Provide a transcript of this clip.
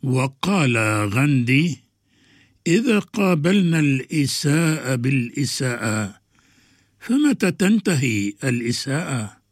وقال غاندي: إذا قابلنا الإساءة بالإساءة فمتى تنتهي الإساءة؟